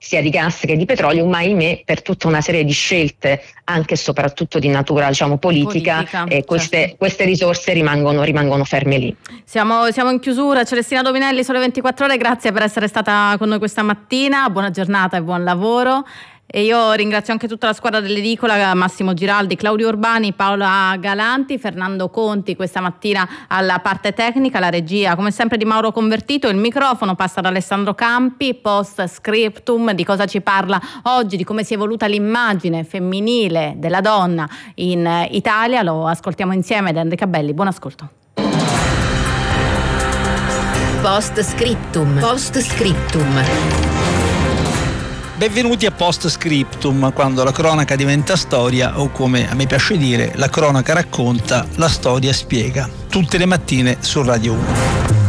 sia di gas che di petrolio, ma ahimè per tutta una serie di scelte anche e soprattutto di natura politica queste risorse rimangono ferme lì. Siamo in chiusura. Celestina Dominelli, Sole 24 Ore, grazie per essere stata con noi questa mattina, buona giornata e buon lavoro. E io ringrazio anche tutta la squadra dell'Edicola, Massimo Giraldi, Claudio Urbani, Paola Galanti, Fernando Conti questa mattina alla parte tecnica, la regia come sempre di Mauro Convertito. Il microfono passa ad Alessandro Campi. Post scriptum, di cosa ci parla oggi, di come si è evoluta l'immagine femminile della donna in Italia, lo ascoltiamo insieme da Enrica Belli. Buon ascolto. Post scriptum. Post scriptum. Benvenuti a Post Scriptum, quando la cronaca diventa storia, o come a me piace dire, la cronaca racconta, la storia spiega. Tutte le mattine su Radio 1.